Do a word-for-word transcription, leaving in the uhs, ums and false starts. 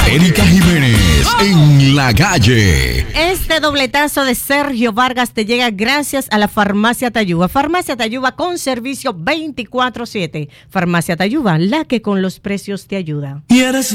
Erika Jiménez en la calle. Este dobletazo de Sergio Vargas te llega gracias a la Farmacia Tayuba. Farmacia Tayuba con servicio veinticuatro siete. Farmacia Tayuba, la que con los precios te ayuda. Y eres